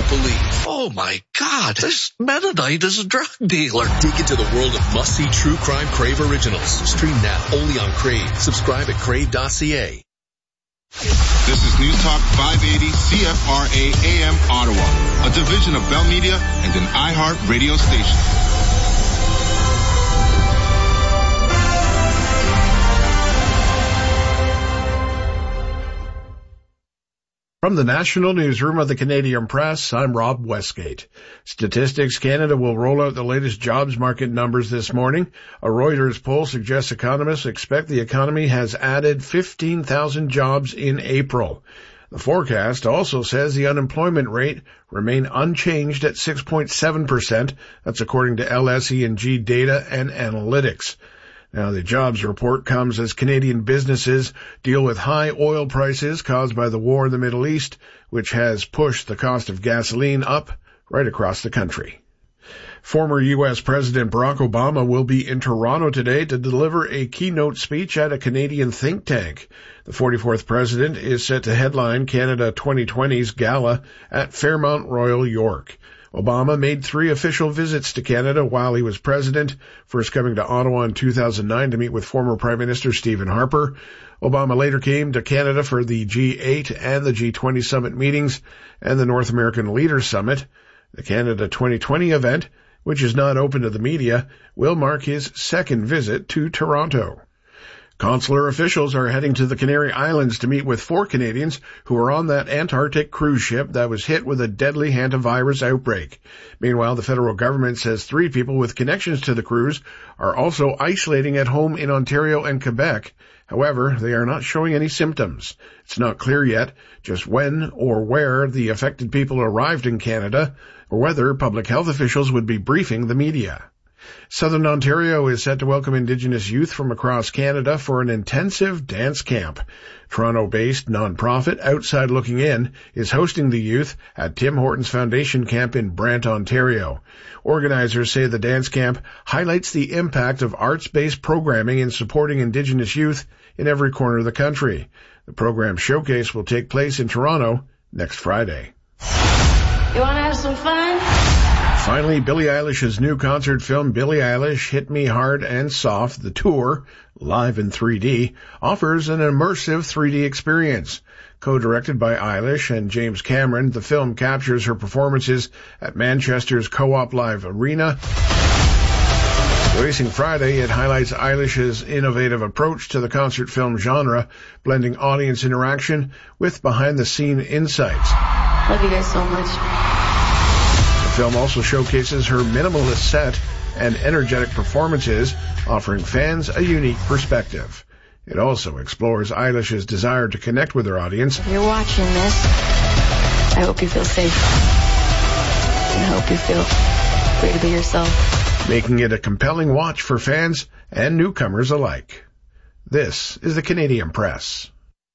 believe. Oh my God, this Mennonite is a drug dealer. Dig into the world of must-see true crime Crave originals. Stream now only on Crave. Subscribe at crave.ca. This is News Talk 580 CFRA AM Ottawa, a division of Bell Media and an iHeart radio station. From the National Newsroom of the Canadian Press, I'm Rob Westgate. Statistics Canada will roll out the latest jobs market numbers this morning. A Reuters poll suggests economists expect the economy has added 15,000 jobs in April. The forecast also says the unemployment rate remained unchanged at 6.7%. That's according to LSE&G data and analytics. Now, the jobs report comes as Canadian businesses deal with high oil prices caused by the war in the Middle East, which has pushed the cost of gasoline up right across the country. Former U.S. President Barack Obama will be in Toronto today to deliver a keynote speech at a Canadian think tank. The 44th president is set to headline Canada 2020's gala at Fairmont Royal York. Obama made 3 official visits to Canada while he was president, first coming to Ottawa in 2009 to meet with former Prime Minister Stephen Harper. Obama later came to Canada for the G8 and the G20 summit meetings and the North American Leaders Summit. The Canada 2020 event, which is not open to the media, will mark his second visit to Toronto. Consular officials are heading to the Canary Islands to meet with 4 Canadians who are on that Antarctic cruise ship that was hit with a deadly hantavirus outbreak. Meanwhile, the federal government says 3 people with connections to the cruise are also isolating at home in Ontario and Quebec. However, they are not showing any symptoms. It's not clear yet just when or where the affected people arrived in Canada, or whether public health officials would be briefing the media. Southern Ontario is set to welcome Indigenous youth from across Canada for an intensive dance camp. Toronto-based nonprofit Outside Looking In is hosting the youth at Tim Hortons Foundation Camp in Brant, Ontario. Organizers say the dance camp highlights the impact of arts-based programming in supporting Indigenous youth in every corner of the country. The program showcase will take place in Toronto next Friday. You want to have some fun? Finally, Billie Eilish's new concert film, Billie Eilish, Hit Me Hard and Soft, the tour, live in 3D, offers an immersive 3D experience. Co-directed by Eilish and James Cameron, the film captures her performances at Manchester's Co-op Live Arena. Releasing Friday, it highlights Eilish's innovative approach to the concert film genre, blending audience interaction with behind-the-scene insights. Love you guys so much. The film also showcases her minimalist set and energetic performances, offering fans a unique perspective. It also explores Eilish's desire to connect with her audience. If you're watching this, I hope you feel safe. And I hope you feel free to be yourself. Making it a compelling watch for fans and newcomers alike. This is the Canadian Press.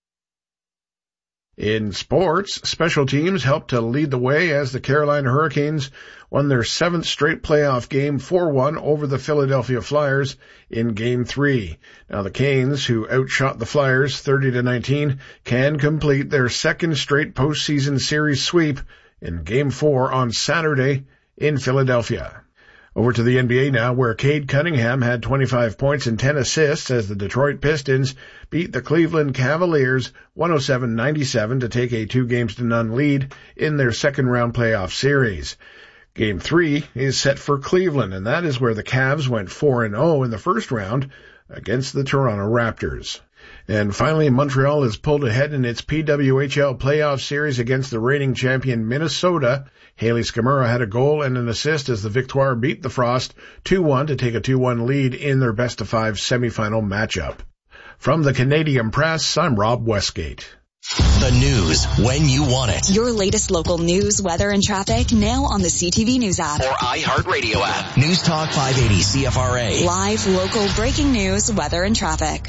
In sports, special teams helped to lead the way as the Carolina Hurricanes won their 7th straight playoff game 4-1 over the Philadelphia Flyers in Game 3. Now the Canes, who outshot the Flyers 30-19, can complete their 2nd straight postseason series sweep in Game 4 on Saturday in Philadelphia. Over to the NBA now, where Cade Cunningham had 25 points and 10 assists as the Detroit Pistons beat the Cleveland Cavaliers 107-97 to take a 2-0 lead in their second-round playoff series. Game 3 is set for Cleveland, and that is where the Cavs went 4-0 in the first round against the Toronto Raptors. And finally, Montreal has pulled ahead in its PWHL playoff series against the reigning champion Minnesota. Haley Skamura had a goal and an assist as the Victoire beat the Frost 2-1 to take a 2-1 lead in their best-of-5 semifinal matchup. From the Canadian Press, I'm Rob Westgate. The news when you want it. Your latest local news, weather, and traffic now on the CTV News app. Or iHeartRadio app. News Talk 580 CFRA. Live, local, breaking news, weather, and traffic.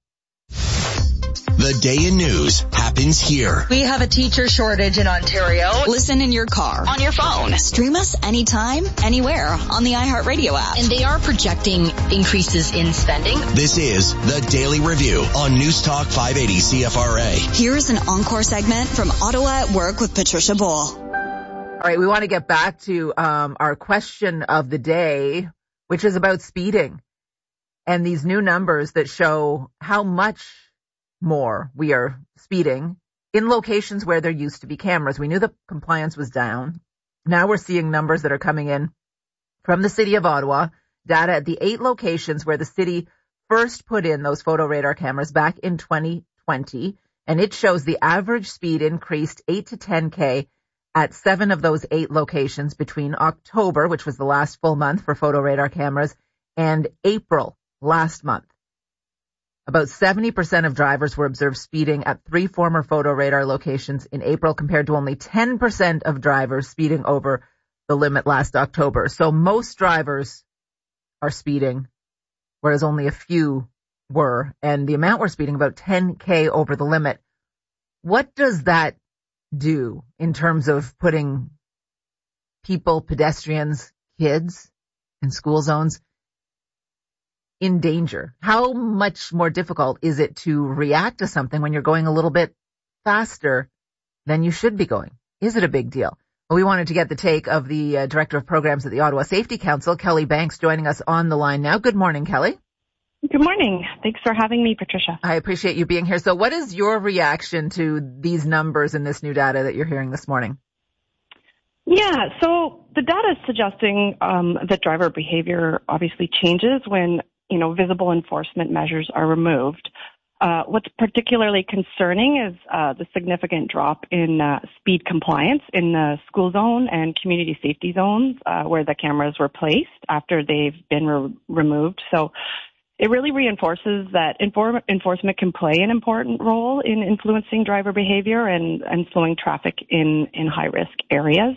The day in news happens here. We have a teacher shortage in Ontario. Listen in your car, on your phone. Stream us anytime, anywhere on the iHeartRadio app. And they are projecting increases in spending. This is the Daily Review on News Talk 580 CFRA. Here's an encore segment from Ottawa at Work with Patricia Bowl. All right, we want to get back to our question of the day, which is about speeding and these new numbers that show how much more we are speeding in locations where there used to be cameras. We knew the compliance was down. Now we're seeing numbers that are coming in from the city of Ottawa, data at the 8 locations where the city first put in those photo radar cameras back in 2020, and it shows the average speed increased 8 to 10K at 7 of those 8 locations between October, which was the last full month for photo radar cameras, and April last month. About 70% of drivers were observed speeding at 3 former photo radar locations in April, compared to only 10% of drivers speeding over the limit last October. So most drivers are speeding, whereas only a few were, and the amount we're speeding, about 10K over the limit. What does that do in terms of putting people, pedestrians, kids in school zones in danger? How much more difficult is it to react to something when you're going a little bit faster than you should be going? Is it a big deal? Well, we wanted to get the take of the Director of Programs at the Ottawa Safety Council, Kelly Banks, joining us on the line now. Good morning, Kelly. Good morning. Thanks for having me, Patricia. I appreciate you being here. So what is your reaction to these numbers and this new data that you're hearing this morning? Yeah, so the data is suggesting that driver behavior obviously changes when, visible enforcement measures are removed. What's particularly concerning is the significant drop in speed compliance in the school zone and community safety zones where the cameras were placed after they've been removed. So it really reinforces that enforcement can play an important role in influencing driver behavior and slowing traffic in high-risk areas.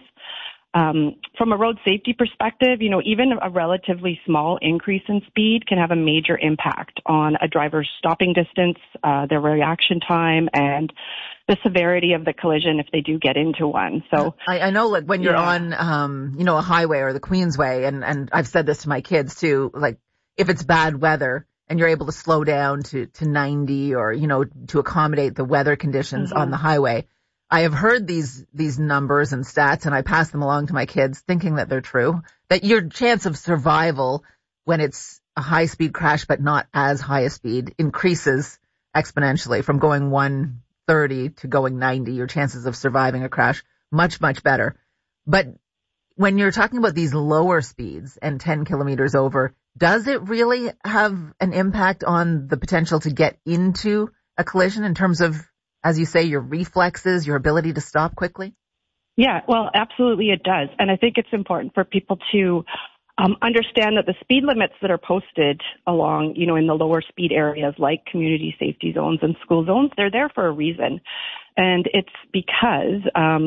From a road safety perspective, even a relatively small increase in speed can have a major impact on a driver's stopping distance, their reaction time, and the severity of the collision if they do get into one. So I know, like, when you're on, a highway or the Queensway, and I've said this to my kids too, like, if it's bad weather and you're able to slow down to 90 or, to accommodate the weather conditions on the highway, I have heard these numbers and stats, and I pass them along to my kids thinking that they're true, that your chance of survival when it's a high-speed crash but not as high a speed increases exponentially from going 130 to going 90. Your chances of surviving a crash much, much better. But when you're talking about these lower speeds and 10 kilometers over, does it really have an impact on the potential to get into a collision in terms of, as you say, your reflexes, your ability to stop quickly? Yeah, well, absolutely it does. And I think it's important for people to understand that the speed limits that are posted along, in the lower speed areas like community safety zones and school zones, they're there for a reason. And it's because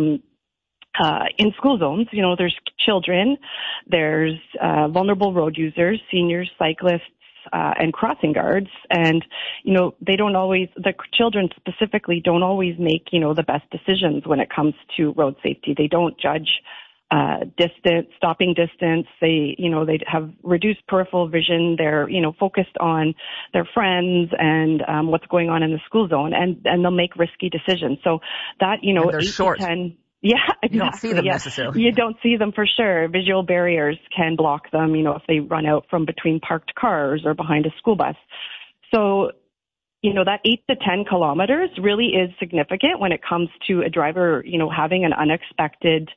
in school zones, there's children, there's vulnerable road users, seniors, cyclists, and crossing guards. And, the children specifically don't always make, the best decisions when it comes to road safety. They don't judge stopping distance. They have reduced peripheral vision. They're, focused on their friends and what's going on in the school zone, and they'll make risky decisions. So that, and they're 8 short. to 10. Yeah, exactly. You don't see them necessarily. You don't see them for sure. Visual barriers can block them, if they run out from between parked cars or behind a school bus. So, that 8 to 10 kilometers really is significant when it comes to a driver, having an unexpected,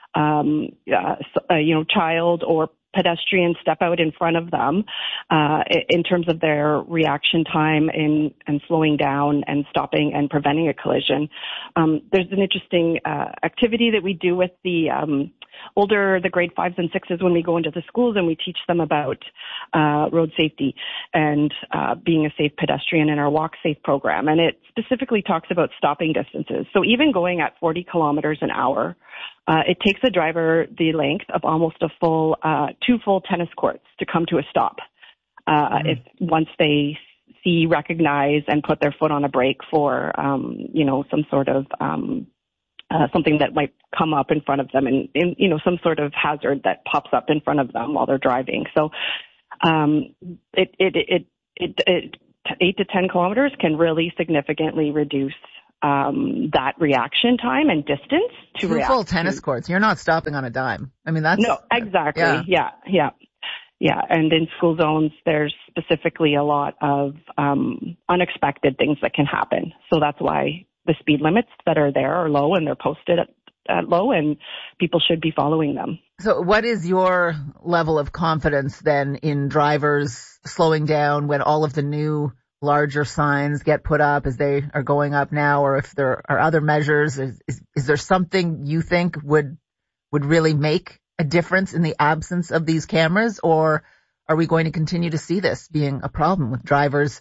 child or pedestrian step out in front of them, in terms of their reaction time and slowing down and stopping and preventing a collision. There's an interesting activity that we do with the grade 5s and 6s when we go into the schools and we teach them about road safety and being a safe pedestrian in our Walk Safe program. And it specifically talks about stopping distances. So even going at 40 kilometers an hour, it takes a driver the length of almost a full 2 full tennis courts to come to a stop. If once they see, recognize, and put their foot on a brake for some sort of something that might come up in front of them, and some sort of hazard that pops up in front of them while they're driving. So 8 to 10 kilometers can really significantly reduce that reaction time and distance to react. Full tennis courts. You're not stopping on a dime. I mean, that's... No, exactly. Yeah. And in school zones, there's specifically a lot of unexpected things that can happen. So that's why the speed limits that are there are low, and they're posted at low, and people should be following them. So what is your level of confidence then in drivers slowing down when all of the new larger signs get put up as they are going up now, or if there are other measures? Is there something you think would really make a difference in the absence of these cameras, or are we going to continue to see this being a problem with drivers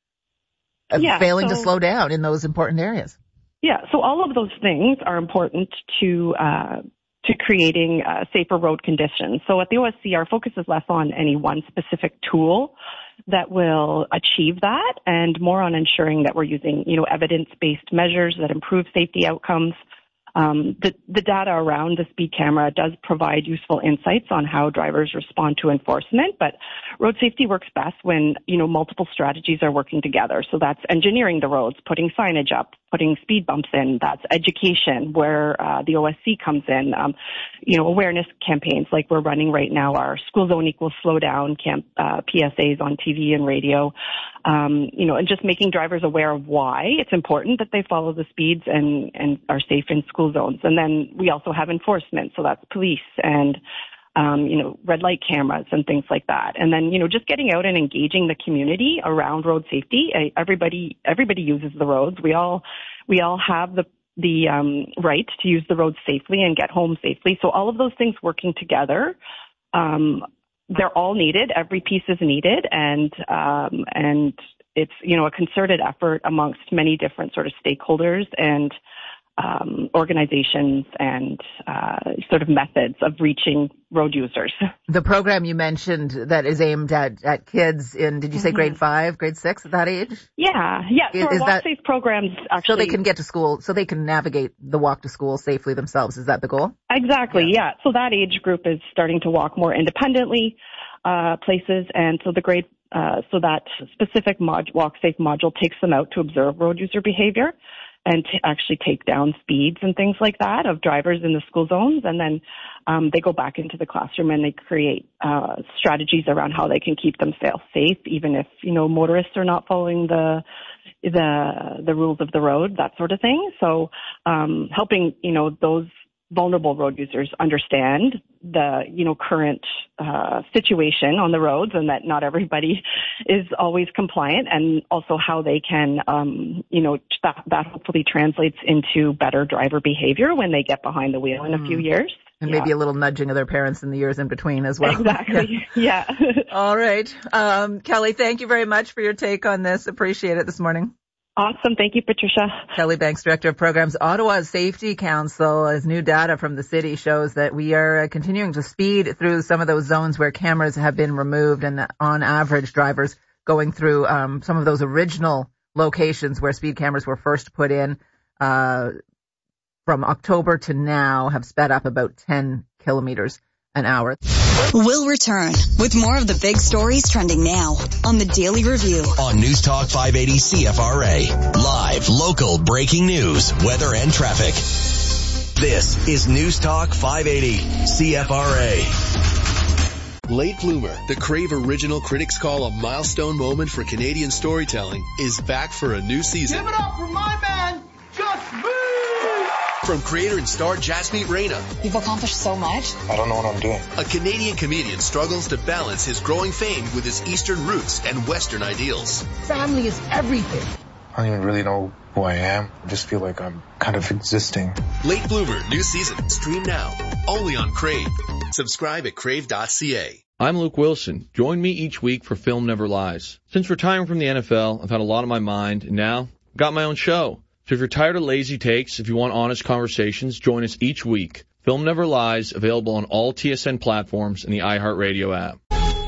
failing to slow down in those important areas? Yeah, so all of those things are important to creating safer road conditions. So at the OSC, our focus is less on any one specific tool that will achieve that, and more on ensuring that we're using, evidence-based measures that improve safety outcomes. The data around the speed camera does provide useful insights on how drivers respond to enforcement, but road safety works best when, multiple strategies are working together. So that's engineering the roads, putting signage up, putting speed bumps in. That's education, where the OSC comes in. Awareness campaigns like we're running right now, our School Zone Equals Slow Down PSAs on TV and radio. And just making drivers aware of why it's important that they follow the speeds and are safe in school zones. And then we also have enforcement, so that's police and, red light cameras and things like that. And then, just getting out and engaging the community around road safety. Everybody uses the roads. We all have the right to use the roads safely and get home safely. So all of those things working together, they're all needed. Every piece is needed, and it's a concerted effort amongst many different sort of stakeholders and organizations and sort of methods of reaching road users. The program you mentioned that is aimed at kids in, did you say grade 5, grade 6 at that age? Yeah. So our Walk Safe programs actually... So they can get to school, so they can navigate the walk to school safely themselves. Is that the goal? Exactly, yeah. So that age group is starting to walk more independently places, and so the grade, so that specific Walk Safe module takes them out to observe road user behavior and to actually take down speeds and things like that of drivers in the school zones. And then they go back into the classroom and they create strategies around how they can keep themselves safe, even if, motorists are not following the rules of the road, that sort of thing. So helping, those vulnerable road users understand the, current situation on the roads, and that not everybody is always compliant, and also how they can, that hopefully translates into better driver behavior when they get behind the wheel in a few years. And maybe a little nudging of their parents in the years in between as well. Exactly. Yeah. All right. Kelly, thank you very much for your take on this. Appreciate it this morning. Awesome. Thank you, Patricia. Kelly Banks, Director of Programs, Ottawa's Safety Council. As new data from the city shows that we are continuing to speed through some of those zones where cameras have been removed, and on average, drivers going through some of those original locations where speed cameras were first put in from October to now have sped up about 10 kilometers an hour. We'll return with more of the big stories trending now on the Daily Review. On News Talk 580 CFRA. Live, local, breaking news, weather and traffic. This is News Talk 580 CFRA. Late Bloomer, the Crave original critics call a milestone moment for Canadian storytelling, is back for a new season. Give it up for my man, Just Me! From creator and star Jasmeet Reyna. You've accomplished so much. I don't know what I'm doing. A Canadian comedian struggles to balance his growing fame with his Eastern roots and Western ideals. Family is everything. I don't even really know who I am. I just feel like I'm kind of existing. Late Bloomer, new season. Stream now. Only on Crave. Subscribe at crave.ca. I'm Luke Wilson. Join me each week for Film Never Lies. Since retiring from the NFL, I've had a lot on my mind, and now I've got my own show. So if you're tired of lazy takes, if you want honest conversations, join us each week. Film Never Lies, available on all TSN platforms and the iHeartRadio app.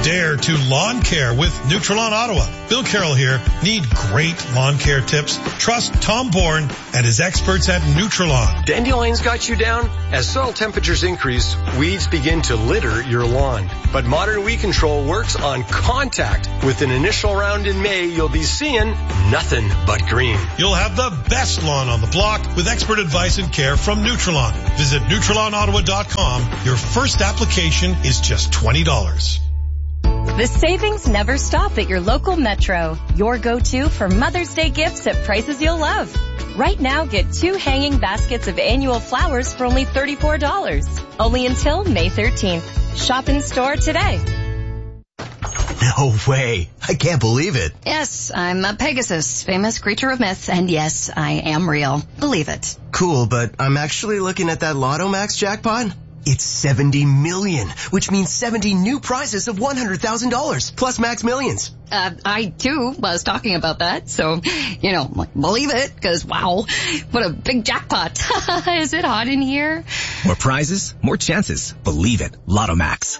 dare to lawn care with Nutrilon Ottawa. Bill Carroll here. Need great lawn care tips? Trust Tom Bourne and his experts at Nutrilon. Dandelion's got you down? As soil temperatures increase, weeds begin to litter your lawn. But modern weed control works on contact. With an initial round in May, you'll be seeing nothing but green. You'll have the best lawn on the block with expert advice and care from Nutrilon. Visit NutrilonOttawa.com. Your first application is just $20. The savings never stop at your local Metro. Your go-to for Mother's Day gifts at prices you'll love. Right now, get 2 hanging baskets of annual flowers for only $34. Only until May 13th. Shop in store today. No way. I can't believe it. Yes, I'm a Pegasus, famous creature of myth, and yes, I am real. Believe it. Cool, but I'm actually looking at that Lotto Max jackpot. It's 70 million, which means 70 new prizes of $100,000 plus max millions. I too was talking about that, so, believe it, because wow, what a big jackpot. Is it hot in here? More prizes, more chances. Believe it. Lotto Max.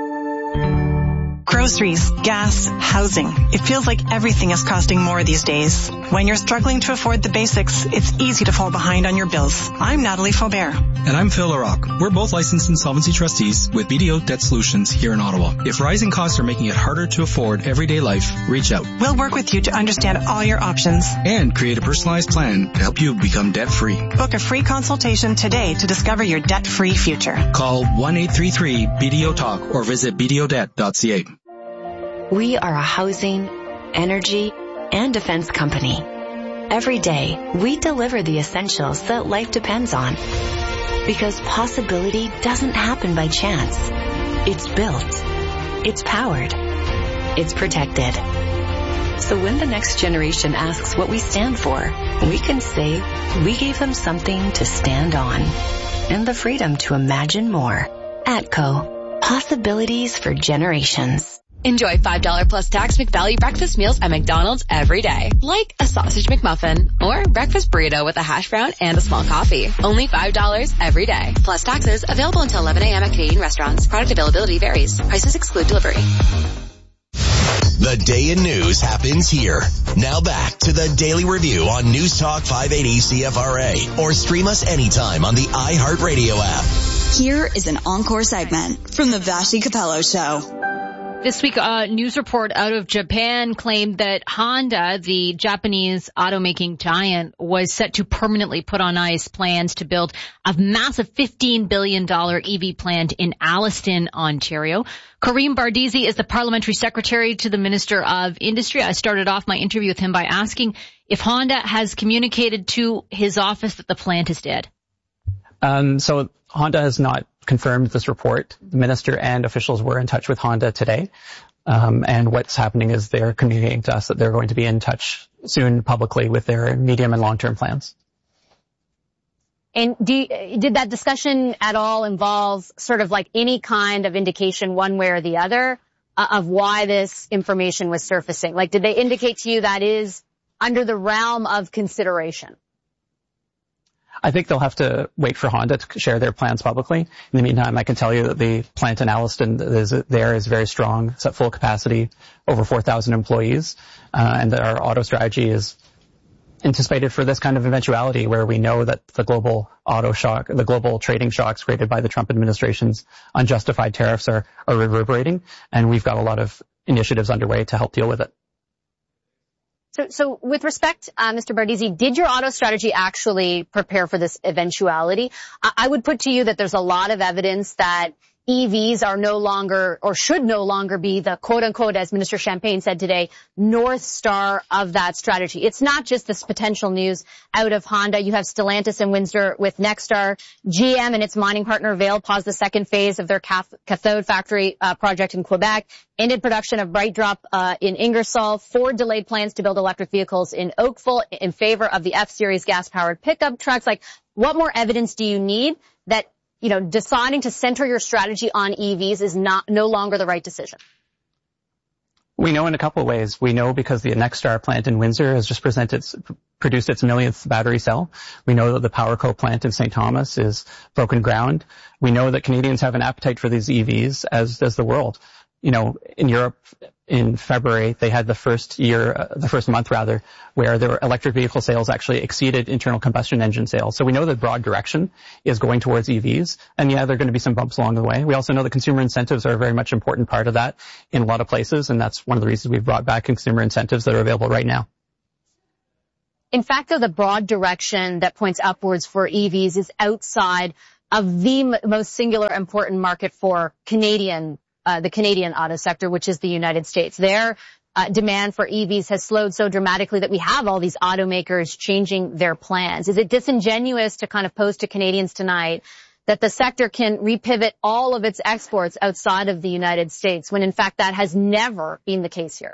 Groceries, gas, housing. It feels like everything is costing more these days. When you're struggling to afford the basics, it's easy to fall behind on your bills. I'm Natalie Faubert. And I'm Phil LaRocque. We're both licensed insolvency trustees with BDO Debt Solutions here in Ottawa. If rising costs are making it harder to afford everyday life, reach out. We'll work with you to understand all your options. And create a personalized plan to help you become debt-free. Book a free consultation today to discover your debt-free future. Call 1-833-BDO-TALK or visit bdodebt.ca. We are a housing, energy, and defense company. Every day, we deliver the essentials that life depends on. Because possibility doesn't happen by chance. It's built. It's powered. It's protected. So when the next generation asks what we stand for, we can say we gave them something to stand on. And the freedom to imagine more. ATCO. Possibilities for generations. Enjoy $5 plus tax McValue breakfast meals at McDonald's every day. Like a sausage McMuffin or breakfast burrito with a hash brown and a small coffee. Only $5 every day. Plus taxes. Available until 11 a.m. at Canadian restaurants. Product availability varies. Prices exclude delivery. The day in news happens here. Now back to the Daily Review on News Talk 580 CFRA or stream us anytime on the iHeartRadio app. Here is an encore segment from the Vashi Capello Show. This week, a news report out of Japan claimed that Honda, the Japanese automaking giant, was set to permanently put on ice plans to build a massive $15 billion EV plant in Alliston, Ontario. Karim Bardisi is the parliamentary secretary to the Minister of Industry. I started off my interview with him by asking if Honda has communicated to his office that the plant is dead. So Honda has not confirmed this report. The minister and officials were in touch with Honda today. And what's happening is they're communicating to us that they're going to be in touch soon publicly with their medium and long-term plans. And did that discussion at all involve sort of like any kind of indication one way or the other of why this information was surfacing? Like, did they indicate to you that is under the realm of consideration? I think they'll have to wait for Honda to share their plans publicly. In the meantime, I can tell you that the plant in Alliston is very strong. It's at full capacity, over 4,000 employees, and that our auto strategy is anticipated for this kind of eventuality where we know that the global trading shocks created by the Trump administration's unjustified tariffs are reverberating, and we've got a lot of initiatives underway to help deal with it. So with respect, Mr. Bardisi, did your auto strategy actually prepare for this eventuality? I would put to you that there's a lot of evidence that EVs are no longer or should no longer be the quote unquote, as Minister Champagne said today, North Star of that strategy. It's not just this potential news out of Honda. You have Stellantis and Windsor with Nexstar. GM and its mining partner Vail paused the second phase of their cathode factory project in Quebec, ended production of BrightDrop in Ingersoll. Ford delayed plans to build electric vehicles in Oakville in favor of the F-Series gas-powered pickup trucks. Like, what more evidence do you need that deciding to center your strategy on EVs is no longer the right decision? We know in a couple of ways. We know because the Nexstar plant in Windsor has just produced its millionth battery cell. We know that the PowerCo plant in St. Thomas is broken ground. We know that Canadians have an appetite for these EVs, as does the world. in Europe in February, they had the first month where their electric vehicle sales actually exceeded internal combustion engine sales. So we know the broad direction is going towards EVs. And yeah, there are going to be some bumps along the way. We also know that consumer incentives are a very much important part of that in a lot of places. And that's one of the reasons we've brought back consumer incentives that are available right now. In fact, though, the broad direction that points upwards for EVs is outside of the most singular important market for the Canadian auto sector, which is the United States. Their demand for EVs has slowed so dramatically that we have all these automakers changing their plans. Is it disingenuous to kind of pose to Canadians tonight that the sector can repivot all of its exports outside of the United States when, in fact, that has never been the case here?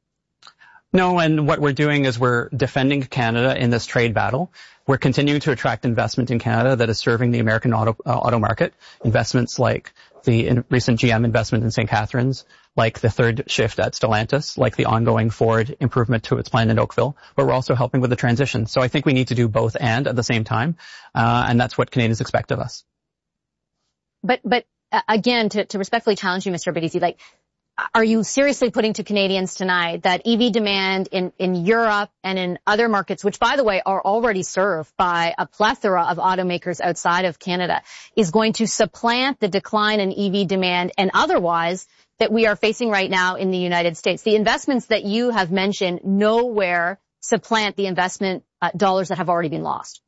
No, and what we're doing is we're defending Canada in this trade battle. We're continuing to attract investment in Canada that is serving the American auto market. Investments like the recent GM investment in St. Catharines, like the third shift at Stellantis, like the ongoing Ford improvement to its plant in Oakville. But we're also helping with the transition. So I think we need to do both and at the same time. And that's what Canadians expect of us. But again, to respectfully challenge you, Mr. Bedizi, are you seriously putting to Canadians tonight that EV demand in Europe and in other markets, which, by the way, are already served by a plethora of automakers outside of Canada, is going to supplant the decline in EV demand and otherwise that we are facing right now in the United States? The investments that you have mentioned nowhere supplant the investment dollars that have already been lost.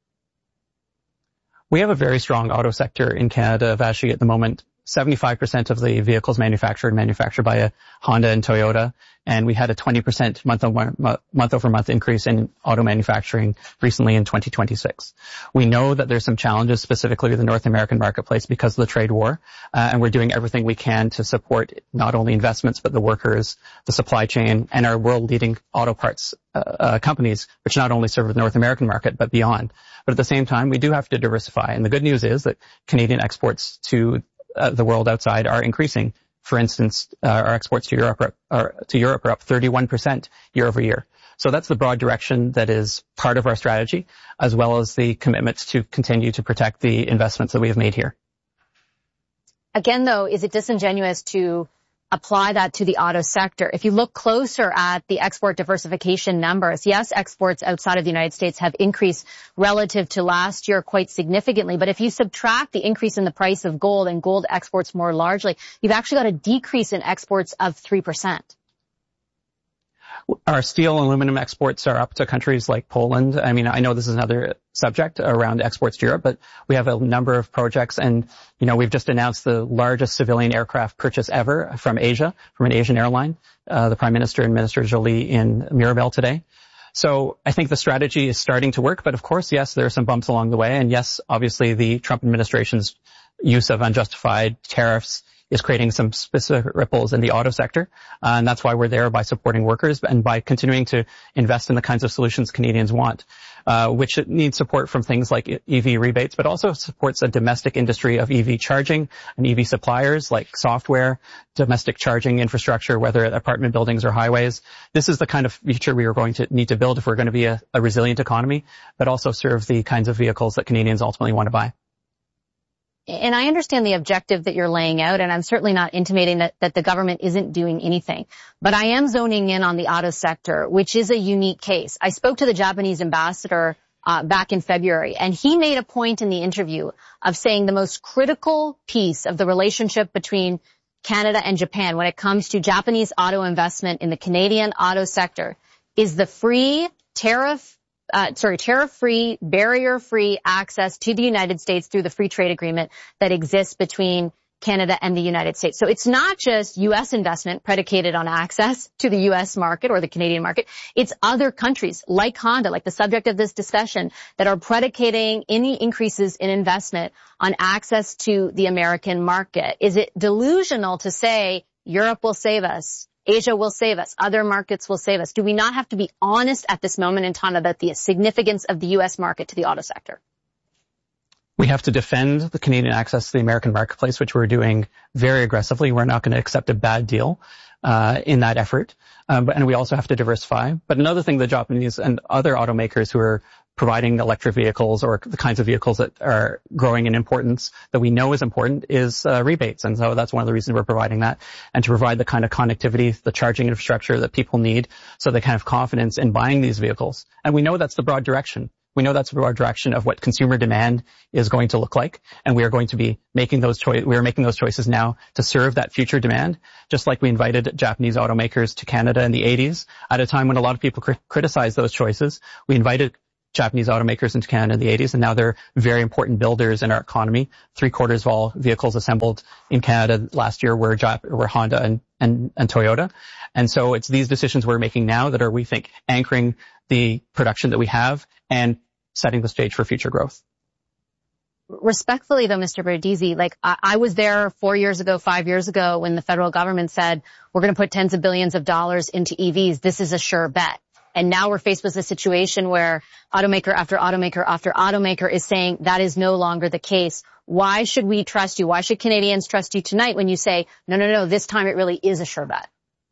We have a very strong auto sector in Canada, Vashi, at the moment. 75% of the vehicles manufactured by a Honda and Toyota, and we had a 20% month-over-month increase in auto manufacturing recently in 2026. We know that there's some challenges specifically with the North American marketplace because of the trade war, and we're doing everything we can to support not only investments but the workers, the supply chain, and our world-leading auto parts companies, which not only serve the North American market but beyond. But at the same time, we do have to diversify, and the good news is that Canadian exports to the world outside are increasing. For instance, our exports to Europe are up 31% year over year. So that's the broad direction that is part of our strategy, as well as the commitment to continue to protect the investments that we have made here. Again, though, is it disingenuous to apply that to the auto sector? If you look closer at the export diversification numbers, yes, exports outside of the United States have increased relative to last year quite significantly. But if you subtract the increase in the price of gold and gold exports more largely, you've actually got a decrease in exports of 3%. Our steel and aluminum exports are up to countries like Poland. I mean, I know this is another subject around exports to Europe, but we have a number of projects, and, we've just announced the largest civilian aircraft purchase ever from Asia, from an Asian airline, the Prime Minister and Minister Jolie in Mirabel today. So I think the strategy is starting to work, but of course, yes, there are some bumps along the way, and yes, obviously the Trump administration's use of unjustified tariffs is creating some specific ripples in the auto sector. And that's why we're there, by supporting workers and by continuing to invest in the kinds of solutions Canadians want, which needs support from things like EV rebates, but also supports a domestic industry of EV charging and EV suppliers like software, domestic charging infrastructure, whether at apartment buildings or highways. This is the kind of future we are going to need to build if we're going to be a resilient economy, but also serve the kinds of vehicles that Canadians ultimately want to buy. And I understand the objective that you're laying out, and I'm certainly not intimating that the government isn't doing anything. But I am zoning in on the auto sector, which is a unique case. I spoke to the Japanese ambassador back in February, and he made a point in the interview of saying the most critical piece of the relationship between Canada and Japan when it comes to Japanese auto investment in the Canadian auto sector is the tariff-free, barrier-free access to the United States through the free trade agreement that exists between Canada and the United States. So it's not just U.S. investment predicated on access to the U.S. market or the Canadian market. It's other countries like Honda, like the subject of this discussion, that are predicating any increases in investment on access to the American market. Is it delusional to say Europe will save us, Asia will save us, other markets will save us? Do we not have to be honest at this moment in time about the significance of the U.S. market to the auto sector? We have to defend the Canadian access to the American marketplace, which we're doing very aggressively. We're not going to accept a bad deal in that effort. And we also have to diversify. But another thing the Japanese and other automakers who are providing electric vehicles or the kinds of vehicles that are growing in importance that we know is important is rebates. And so that's one of the reasons we're providing that, and to provide the kind of connectivity, the charging infrastructure that people need so they can have confidence in buying these vehicles. And we know that's the broad direction. We know that's the broad direction of what consumer demand is going to look like, and we are going to be making those choices now to serve that future demand, just like we invited Japanese automakers to Canada in the 80s at a time when a lot of people criticized those choices. We invited Japanese automakers into Canada in the 80s, and now they're very important builders in our economy. 3/4 of all vehicles assembled in Canada last year were Honda and Toyota. And so it's these decisions we're making now that are, we think, anchoring the production that we have and setting the stage for future growth. Respectfully, though, Mr. Bardizzi, like I was there 4 years ago, 5 years ago when the federal government said, we're going to put tens of billions of dollars into EVs. This is a sure bet. And now we're faced with a situation where automaker after automaker after automaker is saying that is no longer the case. Why should we trust you? Why should Canadians trust you tonight when you say, no, this time it really is a sure bet?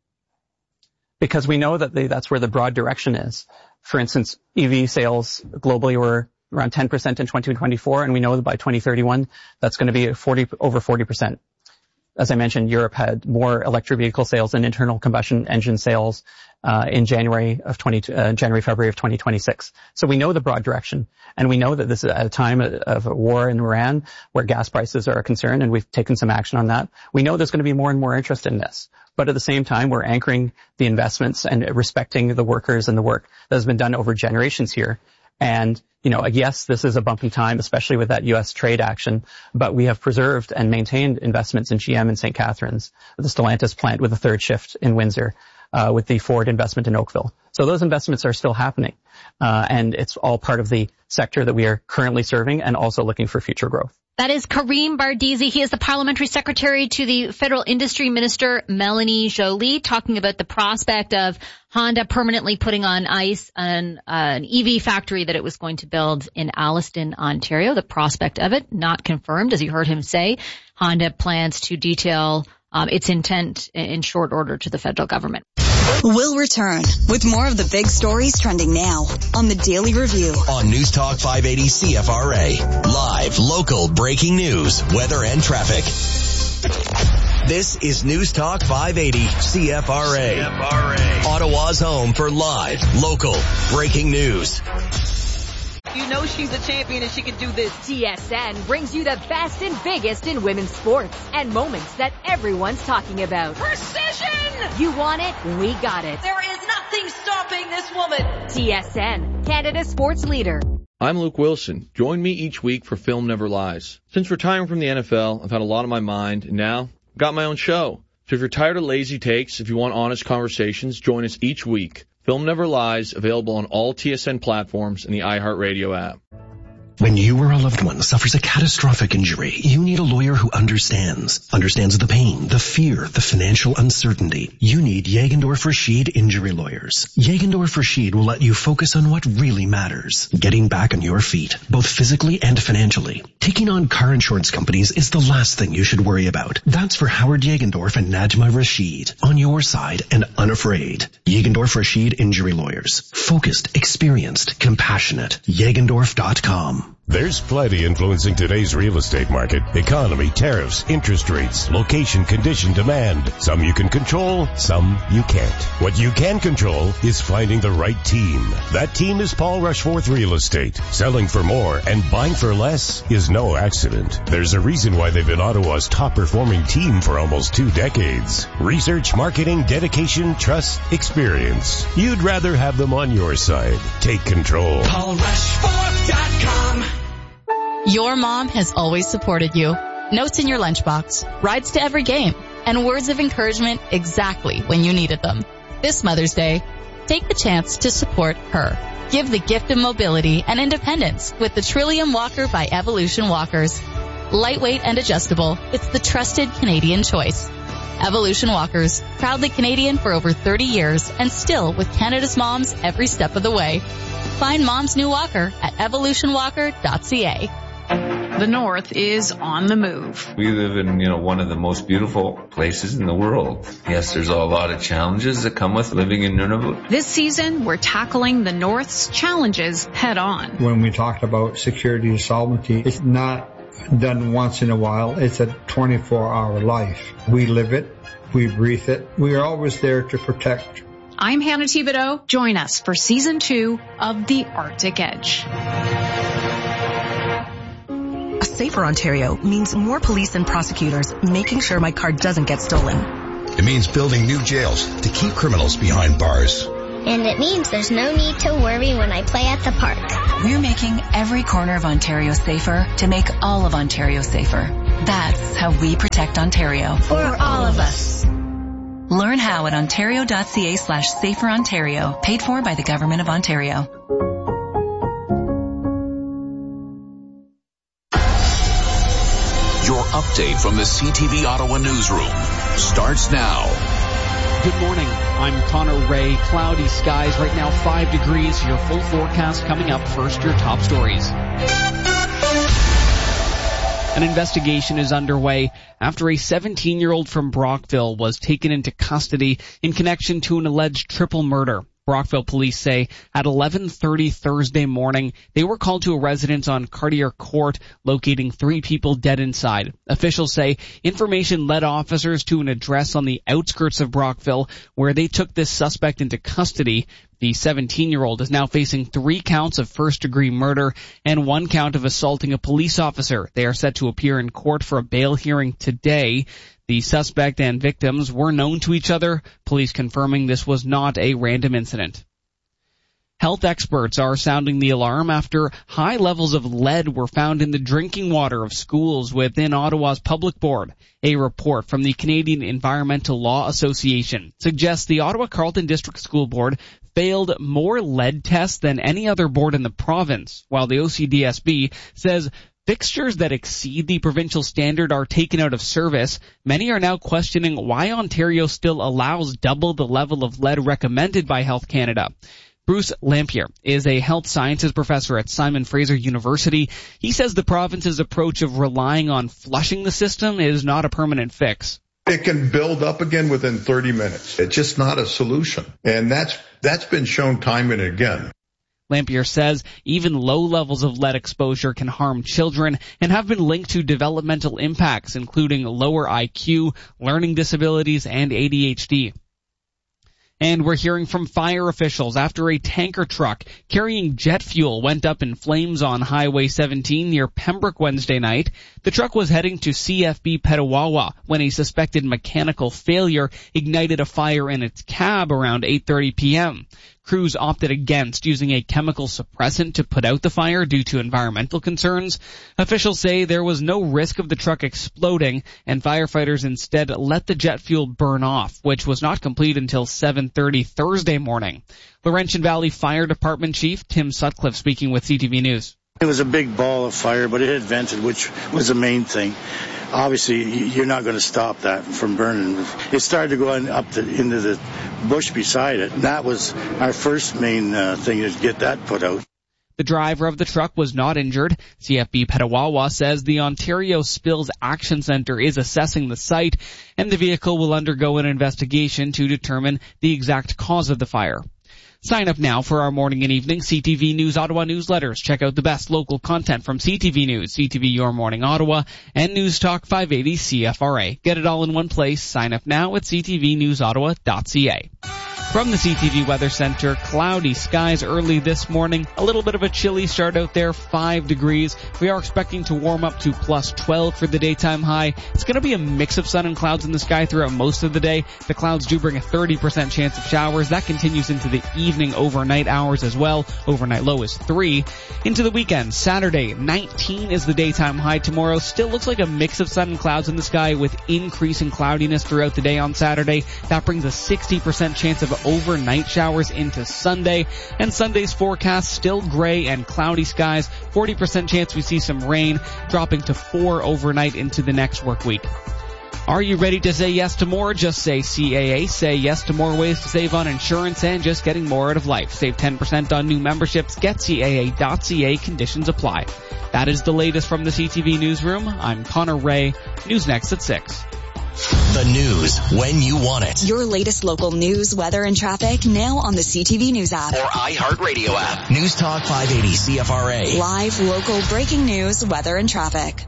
Because we know that that's where the broad direction is. For instance, EV sales globally were around 10% in 2024, and we know that by 2031, that's going to be over 40%. As I mentioned, Europe had more electric vehicle sales than internal combustion engine sales in February of 2026. So we know the broad direction, and we know that this is at a time of a war in Iran where gas prices are a concern, and we've taken some action on that. We know there's going to be more and more interest in this. But at the same time, we're anchoring the investments and respecting the workers and the work that has been done over generations here. And, yes, this is a bumpy time, especially with that U.S. trade action, but we have preserved and maintained investments in GM in St. Catharines, the Stellantis plant with a third shift in Windsor, with the Ford investment in Oakville. So those investments are still happening. And it's all part of the sector that we are currently serving and also looking for future growth. That is Karim Bardizzi. He is the parliamentary secretary to the federal industry minister, Melanie Joly, talking about the prospect of Honda permanently putting on ice an EV factory that it was going to build in Alliston, Ontario. The prospect of it not confirmed, as you heard him say. Honda plans to detail its intent in short order to the federal government. We'll return with more of the big stories trending now on the Daily Review. On News Talk 580 CFRA. Live, local, breaking news, weather, and traffic. This is News Talk 580 CFRA. Ottawa's home for live, local, breaking news. You know she's a champion and she can do this. TSN brings you the best and biggest in women's sports and moments that everyone's talking about. Precision! You want it? We got it. There is nothing stopping this woman. TSN, Canada's sports leader. I'm Luke Wilson. Join me each week for Film Never Lies. Since retiring from the NFL, I've had a lot on my mind, and now I've got my own show. So if you're tired of lazy takes, if you want honest conversations, join us each week. Film Never Lies, available on all TSN platforms and the iHeartRadio app. When you or a loved one suffers a catastrophic injury, you need a lawyer who understands the pain, the fear, the financial uncertainty. You need Jagendorf Rashid Injury Lawyers. Jagendorf Rashid will let you focus on what really matters, getting back on your feet, both physically and financially. Taking on car insurance companies is the last thing you should worry about. That's for Howard Jagendorf and Najma Rashid. On your side and unafraid. Jagendorf Rashid Injury Lawyers. Focused, experienced, compassionate. Jagendorf.com. There's plenty influencing today's real estate market. Economy, tariffs, interest rates, location, condition, demand. Some you can control, some you can't. What you can control is finding the right team. That team is Paul Rushforth Real Estate. Selling for more and buying for less is no accident. There's a reason why they've been Ottawa's top performing team for almost 2 decades. Research, marketing, dedication, trust, experience. You'd rather have them on your side. Take control. PaulRushforth.com. Your mom has always supported you. Notes in your lunchbox, rides to every game, and words of encouragement exactly when you needed them. This Mother's Day, take the chance to support her. Give the gift of mobility and independence with the Trillium Walker by Evolution Walkers. Lightweight and adjustable, it's the trusted Canadian choice. Evolution Walkers, proudly Canadian for over 30 years and still with Canada's moms every step of the way. Find Mom's new walker at evolutionwalker.ca. The North is on the move. We live in, one of the most beautiful places in the world. Yes, there's a lot of challenges that come with living in Nunavut. This season, we're tackling the North's challenges head on. When we talked about security and sovereignty, it's not done once in a while. It's a 24-hour life. We live it. We breathe it. We are always there to protect. I'm Hannah Thibodeau. Join us for Season 2 of The Arctic Edge. A safer Ontario means more police and prosecutors making sure my car doesn't get stolen. It means building new jails to keep criminals behind bars. And it means there's no need to worry when I play at the park. We're making every corner of Ontario safer to make all of Ontario safer. That's how we protect Ontario. For all of us. Learn how at ontario.ca/saferontario. Paid for by the Government of Ontario. Your update from the CTV Ottawa newsroom starts now. Good morning. I'm Connor Ray. Cloudy skies right now, 5 degrees. Your full forecast coming up. First, your top stories. An investigation is underway after a 17-year-old from Brockville was taken into custody in connection to an alleged triple murder. Brockville police say at 11:30 Thursday morning, they were called to a residence on Cartier Court, locating 3 people dead inside. Officials say information led officers to an address on the outskirts of Brockville, where they took this suspect into custody. The 17-year-old is now facing 3 counts of first-degree murder and 1 count of assaulting a police officer. They are set to appear in court for a bail hearing today. The suspect and victims were known to each other, police confirming this was not a random incident. Health experts are sounding the alarm after high levels of lead were found in the drinking water of schools within Ottawa's public board. A report from the Canadian Environmental Law Association suggests the Ottawa Carleton District School Board failed more lead tests than any other board in the province, while the OCDSB says fixtures that exceed the provincial standard are taken out of service. Many are now questioning why Ontario still allows double the level of lead recommended by Health Canada. Bruce Lampier is a health sciences professor at Simon Fraser University. He says the province's approach of relying on flushing the system is not a permanent fix. It can build up again within 30 minutes. It's just not a solution. And that's been shown time and again. Lampier says even low levels of lead exposure can harm children and have been linked to developmental impacts, including lower IQ, learning disabilities, and ADHD. And we're hearing from fire officials after a tanker truck carrying jet fuel went up in flames on Highway 17 near Pembroke Wednesday night. The truck was heading to CFB Petawawa when a suspected mechanical failure ignited a fire in its cab around 8:30 p.m. Crews opted against using a chemical suppressant to put out the fire due to environmental concerns. Officials say there was no risk of the truck exploding, and firefighters instead let the jet fuel burn off, which was not complete until 7:30 Thursday morning. Laurentian Valley Fire Department Chief Tim Sutcliffe speaking with CTV News. It was a big ball of fire, but it had vented, which was the main thing. Obviously, you're not going to stop that from burning. It started to go into the bush beside it. And that was our first main thing, is get that put out. The driver of the truck was not injured. CFB Petawawa says the Ontario Spills Action Centre is assessing the site, and the vehicle will undergo an investigation to determine the exact cause of the fire. Sign up now for our morning and evening CTV News Ottawa newsletters. Check out the best local content from CTV News, CTV Your Morning Ottawa, and News Talk 580 CFRA. Get it all in one place. Sign up now at ctvnewsottawa.ca. From the CTV Weather Center, cloudy skies early this morning. A little bit of a chilly start out there, 5 degrees. We are expecting to warm up to plus 12 for the daytime high. It's going to be a mix of sun and clouds in the sky throughout most of the day. The clouds do bring a 30% chance of showers. That continues into the evening overnight hours as well. Overnight low is 3. Into the weekend, Saturday, 19 is the daytime high tomorrow. Still looks like a mix of sun and clouds in the sky with increasing cloudiness throughout the day on Saturday. That brings a 60% chance of overnight showers into Sunday. And Sunday's forecast, still gray and cloudy skies. 40% chance we see some rain, dropping to 4 overnight into the next work week. Are you ready to say yes to more? Just say CAA. Say yes to more ways to save on insurance and just getting more out of life. Save 10% on new memberships. Get CAA.ca. Conditions apply. That is the latest from the CTV Newsroom. I'm Connor Ray. News next at 6. The news when you want it. Your latest local news, weather, and traffic now on the CTV News app. Or iHeartRadio app. News Talk 580 CFRA. Live, local, breaking news, weather, and traffic.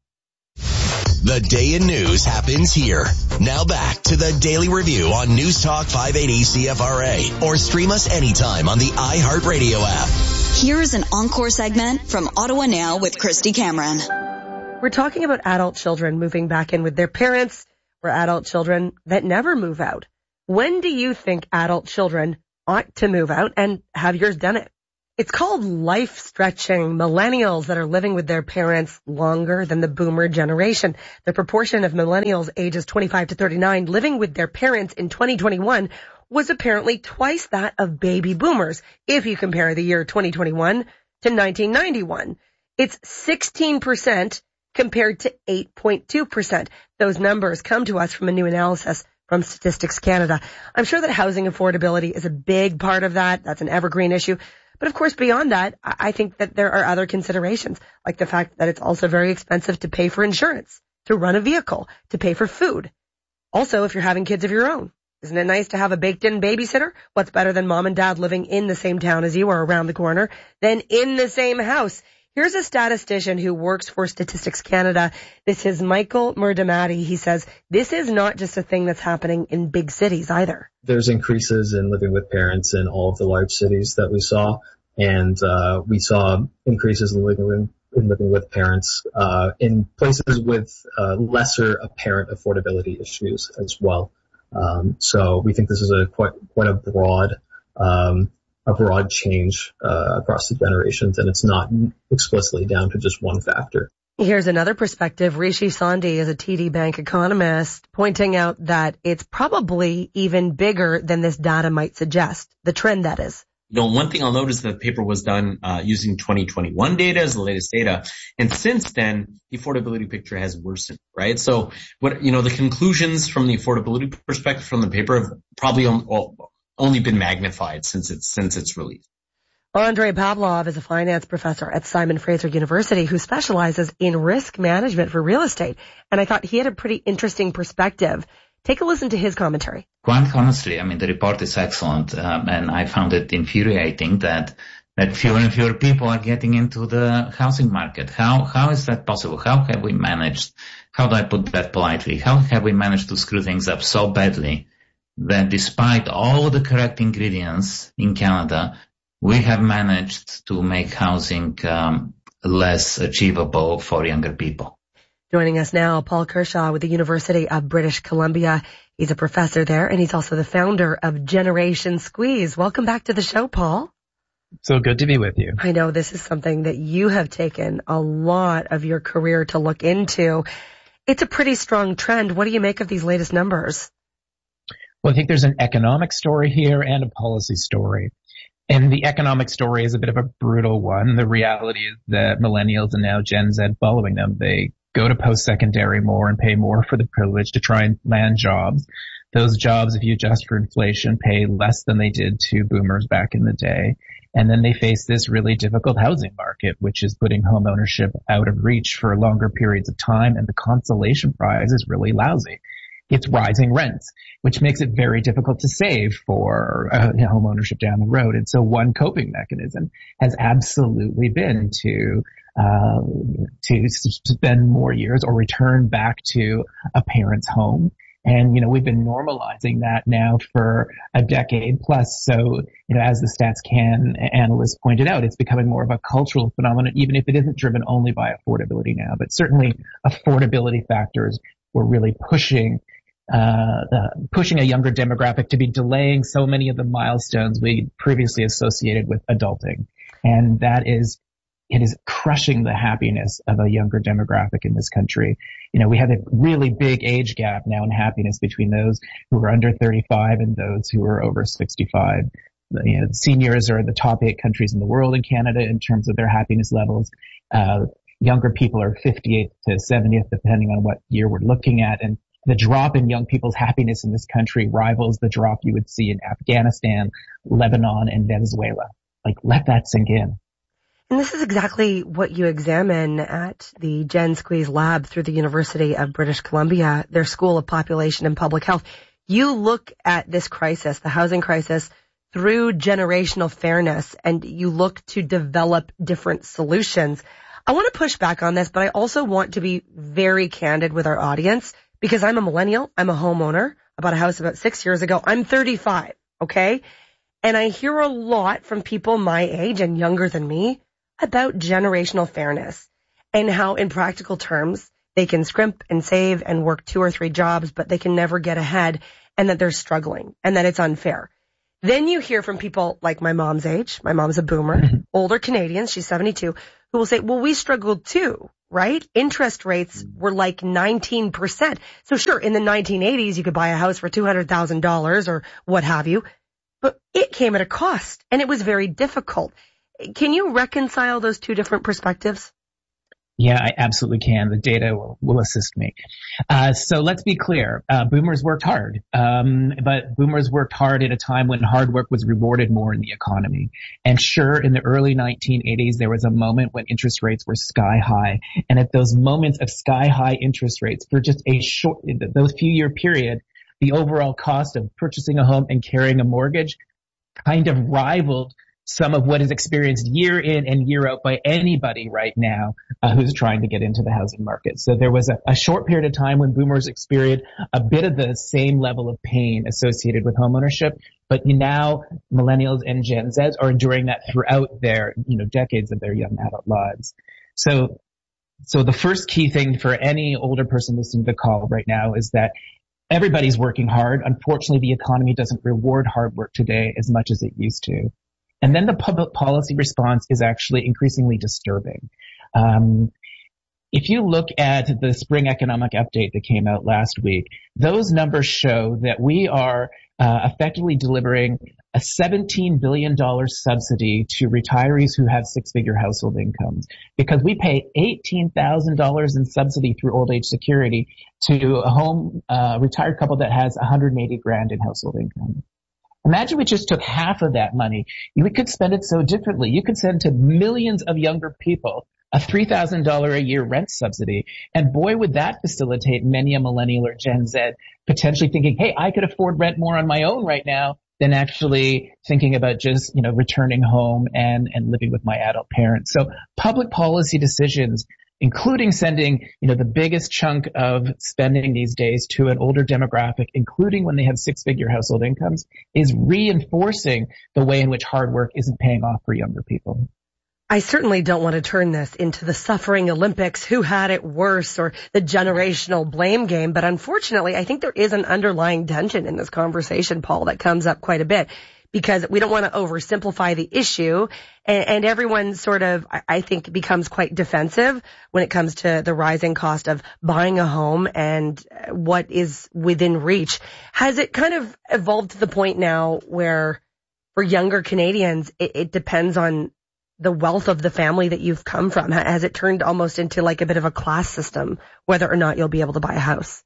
The day in news happens here. Now back to the Daily Review on News Talk 580 CFRA. Or stream us anytime on the iHeartRadio app. Here's an encore segment from Ottawa Now with Christy Cameron. We're talking about adult children moving back in with their parents, or adult children that never move out. When do you think adult children ought to move out, and have yours done it? It's called life-stretching millennials that are living with their parents longer than the boomer generation. The proportion of millennials ages 25 to 39 living with their parents in 2021 was apparently twice that of baby boomers if you compare the year 2021 to 1991. It's 16% compared to 8.2%. Those numbers come to us from a new analysis from Statistics Canada. I'm sure that housing affordability is a big part of that. That's an evergreen issue. But of course, beyond that, I think that there are other considerations, like the fact that it's also very expensive to pay for insurance, to run a vehicle, to pay for food. Also, if you're having kids of your own, isn't it nice to have a baked-in babysitter? What's better than mom and dad living in the same town as you or around the corner, then in the same house? Here's a statistician who works for Statistics Canada. This is Michael Murdamati. He says this is not just a thing that's happening in big cities either. There's increases in living with parents in all of the large cities that we saw, and we saw increases in living with parents in places with lesser apparent affordability issues as well. So we think this is quite a broad change across the generations, and it's not explicitly down to just one factor. Here's another perspective. Rishi Sondhi is a TD Bank economist pointing out that it's probably even bigger than this data might suggest, the trend that is. One thing I'll note is that the paper was done using 2021 data as the latest data. And since then, the affordability picture has worsened, right? So the conclusions from the affordability perspective from the paper have probably only been magnified since its release. Andrei Pavlov is a finance professor at Simon Fraser University who specializes in risk management for real estate. And I thought he had a pretty interesting perspective. Take a listen to his commentary. Quite honestly, the report is excellent, and I found it infuriating that fewer and fewer people are getting into the housing market. How is that possible? How have we managed, how do I put that politely, how have we managed to screw things up so badly that despite all the correct ingredients in Canada, we have managed to make housing less achievable for younger people? Joining us now, Paul Kershaw with the University of British Columbia. He's a professor there, and he's also the founder of Generation Squeeze. Welcome back to the show, Paul. So good to be with you. I know this is something that you have taken a lot of your career to look into. It's a pretty strong trend. What do you make of these latest numbers? Well, I think there's an economic story here and a policy story. And the economic story is a bit of a brutal one. The reality is that millennials and now Gen Z following them, they go to post-secondary more and pay more for the privilege to try and land jobs. Those jobs, if you adjust for inflation, pay less than they did to boomers back in the day. And then they face this really difficult housing market, which is putting home ownership out of reach for longer periods of time. And the consolation prize is really lousy. It's rising rents, which makes it very difficult to save for home ownership down the road. And so one coping mechanism has absolutely been to spend more years or return back to a parent's home. And, we've been normalizing that now for a decade plus. So, as the Stats Can analyst pointed out, it's becoming more of a cultural phenomenon, even if it isn't driven only by affordability now. But certainly affordability factors were really pushing a younger demographic to be delaying so many of the milestones we previously associated with adulting. And it is crushing the happiness of a younger demographic in this country. We have a really big age gap now in happiness between those who are under 35 and those who are over 65. Seniors are in the top 8 countries in the world in Canada in terms of their happiness levels. Younger people are 58th to 70th, depending on what year we're looking at. And the drop in young people's happiness in this country rivals the drop you would see in Afghanistan, Lebanon, and Venezuela. Like, let that sink in. And this is exactly what you examine at the Gen Squeeze Lab through the University of British Columbia, their School of Population and Public Health. You look at this crisis, the housing crisis, through generational fairness, and you look to develop different solutions. I want to push back on this, but I also want to be very candid with our audience because I'm a millennial. I'm a homeowner. I bought a house about 6 years ago. I'm 35, okay? And I hear a lot from people my age and younger than me about generational fairness and how in practical terms they can scrimp and save and work 2 or 3 jobs, but they can never get ahead and that they're struggling and that it's unfair. Then you hear from people like my mom's age. My mom's a boomer, older Canadians. She's 72, who will say, well, we struggled too, right? Interest rates were like 19%. So sure, in the 1980s, you could buy a house for $200,000 or what have you, but it came at a cost and it was very difficult. Can you reconcile those two different perspectives? Yeah, I absolutely can. The data will assist me. So let's be clear. Boomers worked hard. But boomers worked hard at a time when hard work was rewarded more in the economy. And sure, in the early 1980s, there was a moment when interest rates were sky high. And at those moments of sky high interest rates, for just those few year period, the overall cost of purchasing a home and carrying a mortgage kind of rivaled some of what is experienced year in and year out by anybody right now who's trying to get into the housing market. So there was a short period of time when boomers experienced a bit of the same level of pain associated with homeownership, but now millennials and Gen Zs are enduring that throughout their, decades of their young adult lives. So the first key thing for any older person listening to the call right now is that everybody's working hard. Unfortunately, the economy doesn't reward hard work today as much as it used to. And then the public policy response is actually increasingly disturbing. If you look at the spring economic update that came out last week, those numbers show that we are effectively delivering a $17 billion subsidy to retirees who have 6-figure household incomes, because we pay $18,000 in subsidy through old age security to a retired couple that has $180,000 in household income. Imagine we just took half of that money. We could spend it so differently. You could send to millions of younger people a $3,000 a year rent subsidy. And boy, would that facilitate many a millennial or Gen Z potentially thinking, hey, I could afford rent more on my own right now than actually thinking about just, returning home and living with my adult parents. So public policy decisions, including sending, the biggest chunk of spending these days to an older demographic, including when they have 6-figure household incomes, is reinforcing the way in which hard work isn't paying off for younger people. I certainly don't want to turn this into the suffering Olympics, who had it worse, or the generational blame game. But unfortunately, I think there is an underlying tension in this conversation, Paul, that comes up quite a bit, because we don't want to oversimplify the issue, and everyone sort of, I think, becomes quite defensive when it comes to the rising cost of buying a home and what is within reach. Has it kind of evolved to the point now where for younger Canadians, it depends on the wealth of the family that you've come from? Has it turned almost into like a bit of a class system, whether or not you'll be able to buy a house?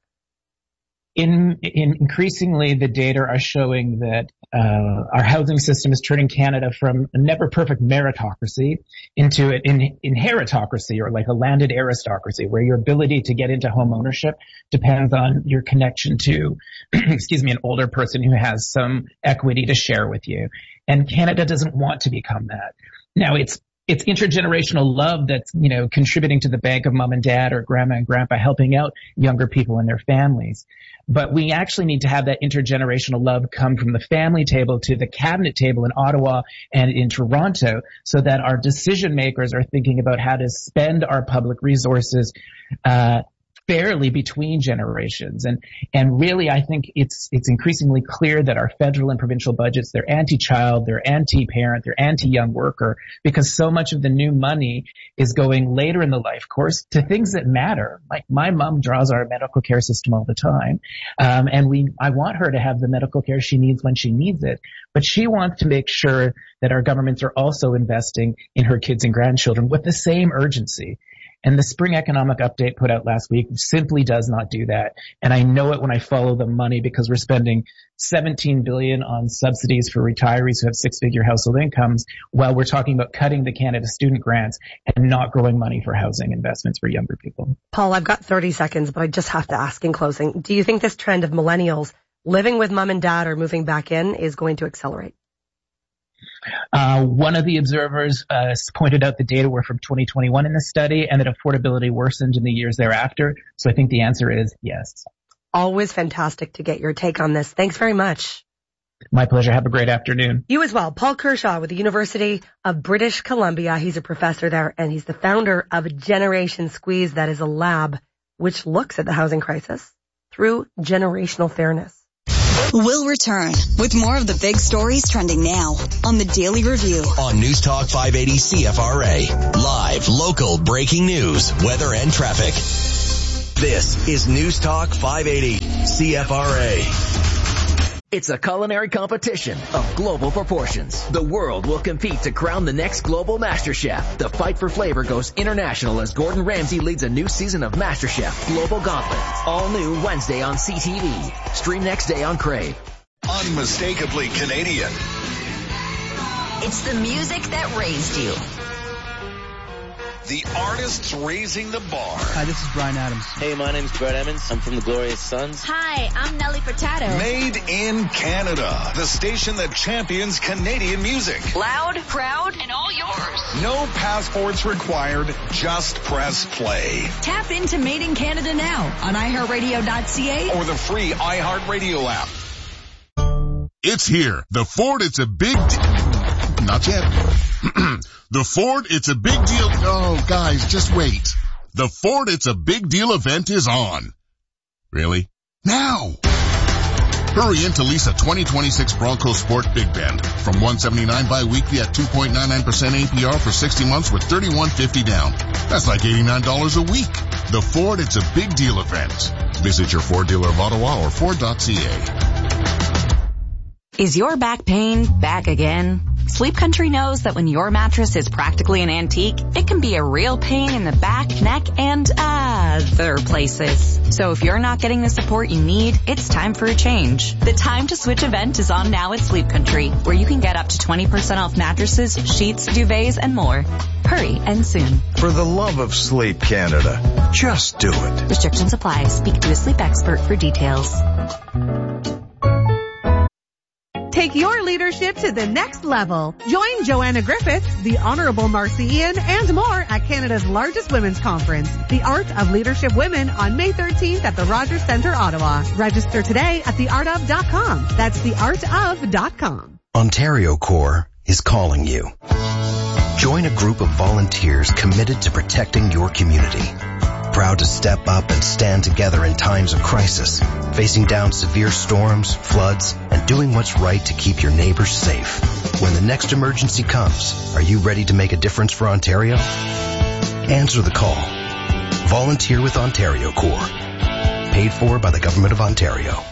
Increasingly, the data are showing that our housing system is turning Canada from a never perfect meritocracy into an inheritocracy, or like a landed aristocracy, where your ability to get into home ownership depends on your connection to, an older person who has some equity to share with you. And Canada doesn't want to become that. Now, it's intergenerational love that's, contributing to the bank of mom and dad or grandma and grandpa, helping out younger people and their families. But we actually need to have that intergenerational love come from the family table to the cabinet table in Ottawa and in Toronto, so that our decision makers are thinking about how to spend our public resources fairly between generations. And really, I think it's increasingly clear that our federal and provincial budgets, they're anti-child, they're anti-parent, they're anti-young worker, because so much of the new money is going later in the life course to things that matter. Like my mom draws our medical care system all the time. I want her to have the medical care she needs when she needs it, but she wants to make sure that our governments are also investing in her kids and grandchildren with the same urgency. And the spring economic update put out last week simply does not do that. And I know it when I follow the money, because we're spending $17 billion on subsidies for retirees who have six-figure household incomes, while we're talking about cutting the Canada student grants and not growing money for housing investments for younger people. Paul, I've got 30 seconds, but I just have to ask in closing, do you think this trend of millennials living with mom and dad or moving back in is going to accelerate? One of the observers pointed out the data were from 2021 in the study, and that affordability worsened in the years thereafter. So I think the answer is yes. Always fantastic to get your take on this. Thanks very much. My pleasure. Have a great afternoon. You as well. Paul Kershaw with the University of British Columbia. He's a professor there, and he's the founder of Generation Squeeze. That is a lab which looks at the housing crisis through generational fairness. We'll return with more of the big stories trending now on the Daily Review. On News Talk 580 CFRA. Live, local, breaking news, weather, and traffic. This is News Talk 580 CFRA. It's a culinary competition of global proportions. The world will compete to crown the next global MasterChef. The fight for flavor goes international as Gordon Ramsay leads a new season of MasterChef Global Gauntlet. All new Wednesday on CTV. Stream next day on Crave. Unmistakably Canadian. It's the music that raised you. The artists raising the bar. Hi, this is Bryan Adams. Hey, my name's Brett Emmons. I'm from the Glorious Sons. Hi, I'm Nelly Furtado. Made in Canada. The station that champions Canadian music. Loud, proud, and all yours. No passports required. Just press play. Tap into Made in Canada now on iHeartRadio.ca or the free iHeartRadio app. It's here. The Ford It's a Big Not yet. The Ford It's a Big Deal. Oh, guys, just wait. The Ford It's a Big Deal event is on. Really? Now! Hurry in to lease a 2026 Bronco Sport Big Bend from $179 bi-weekly at 2.99% APR for 60 months with $31.50 down. That's like $89 a week. The Ford It's a Big Deal event. Visit your Ford dealer of Ottawa or Ford.ca. Is your back pain back again? Sleep Country knows that when your mattress is practically an antique, it can be a real pain in the back, neck, and other places. So if you're not getting the support you need, it's time for a change. The Time to Switch event is on now at Sleep Country, where you can get up to 20% off mattresses, sheets, duvets, and more. Hurry and soon. For the love of Sleep Canada, just do it. Restrictions apply. Speak to a sleep expert for details. Take your leadership to the next level. Join Joanna Griffiths, the Honorable Marcy Ian, and more at Canada's largest women's conference, The Art of Leadership Women, on May 13th at the Rogers Centre, Ottawa. Register today at theartof.com. That's theartof.com. Ontario Corps is calling you. Join a group of volunteers committed to protecting your community. Proud to step up and stand together in times of crisis, facing down severe storms, floods, and doing what's right to keep your neighbors safe. When the next emergency comes, are you ready to make a difference for Ontario? Answer the call. Volunteer with Ontario Corps. Paid for by the Government of Ontario.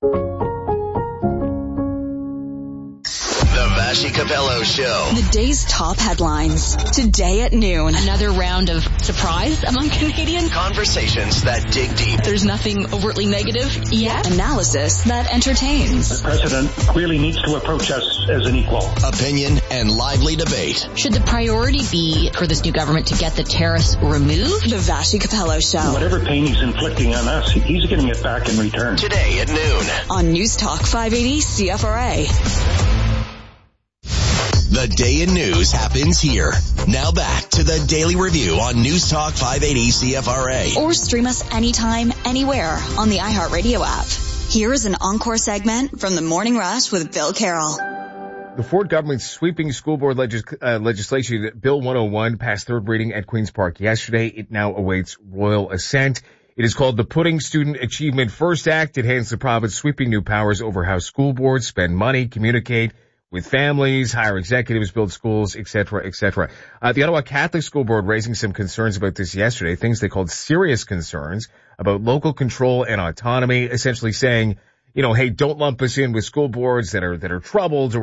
Vassy Capello Show. The day's top headlines. Today at noon. Another round of surprise among Canadians. Conversations that dig deep. There's nothing overtly negative yet. Analysis that entertains. The president clearly needs to approach us as an equal. Opinion and lively debate. Should the priority be for this new government to get the tariffs removed? The Vassy Capello Show. Whatever pain he's inflicting on us, he's getting it back in return. Today at noon. On News Talk 580 CFRA. The day in news happens here. Now back to the Daily Review on News Talk 580 CFRA. Or stream us anytime, anywhere on the iHeartRadio app. Here is an encore segment from the Morning Rush with Bill Carroll. The Ford government's sweeping school board legislation, Bill 101, passed third reading at Queen's Park yesterday. It now awaits royal assent. It is called the Putting Student Achievement First Act. It hands the province sweeping new powers over how school boards spend money, communicate with families, hire executives, build schools, etc., etc. The Ottawa Catholic School Board raising some concerns about this yesterday, things they called serious concerns about local control and autonomy, essentially saying, hey, don't lump us in with school boards that are troubled or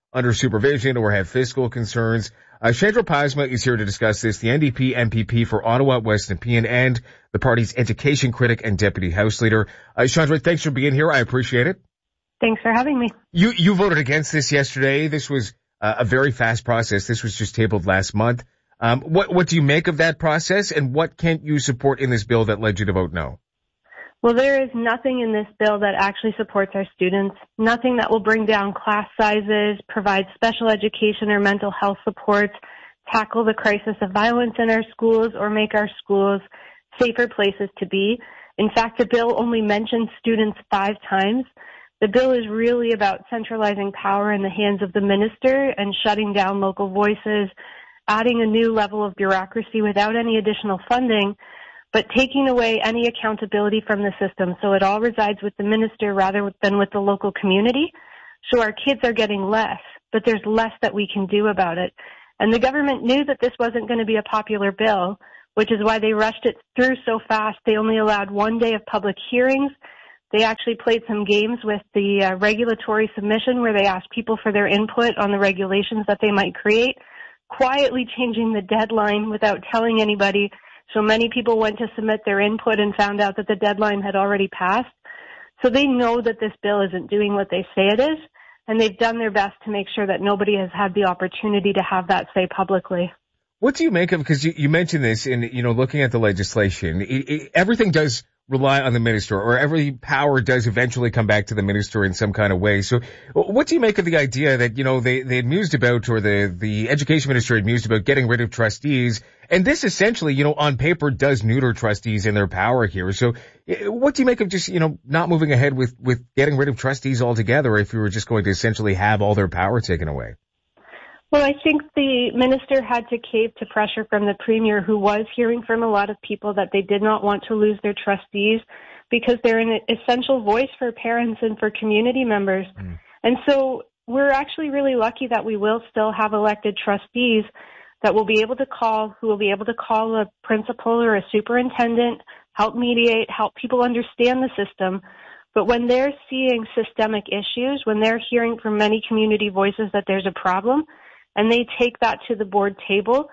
under supervision or have fiscal concerns. Chandra Pasma is here to discuss this, the NDP MPP for Ottawa West Nepean and the party's education critic and deputy House Leader. Chandra, thanks for being here. I appreciate it. Thanks for having me. You voted against this yesterday. This was a very fast process. This was just tabled last month. What do you make of that process, and what can't you support in this bill that led you to vote no? Well, there is nothing in this bill that actually supports our students, nothing that will bring down class sizes, provide special education or mental health supports, tackle the crisis of violence in our schools, or make our schools safer places to be. In fact, the bill only mentions students 5 times. The bill is really about centralizing power in the hands of the minister and shutting down local voices, adding a new level of bureaucracy without any additional funding, but taking away any accountability from the system. So it all resides with the minister rather than with the local community. So our kids are getting less, but there's less that we can do about it. And the government knew that this wasn't going to be a popular bill, which is why they rushed it through so fast. They only allowed 1 day of public hearings. They actually played some games with the regulatory submission where they asked people for their input on the regulations that they might create, quietly changing the deadline without telling anybody. So many people went to submit their input and found out that the deadline had already passed. So they know that this bill isn't doing what they say it is, and they've done their best to make sure that nobody has had the opportunity to have that say publicly. What do you make of, because you mentioned this in, looking at the legislation, everything does rely on the minister, or every power does eventually come back to the minister in some kind of way. So what do you make of the idea that, they had mused about, or the education minister had mused about getting rid of trustees, and this essentially, on paper does neuter trustees in their power here. So what do you make of just, not moving ahead with getting rid of trustees altogether if you were just going to essentially have all their power taken away? Well, I think the minister had to cave to pressure from the premier, who was hearing from a lot of people that they did not want to lose their trustees because they're an essential voice for parents and for community members. And so we're actually really lucky that we will still have elected trustees that will be able to call, who will be able to call a principal or a superintendent, help mediate, help people understand the system. But when they're seeing systemic issues, when they're hearing from many community voices that there's a problem, and they take that to the board table,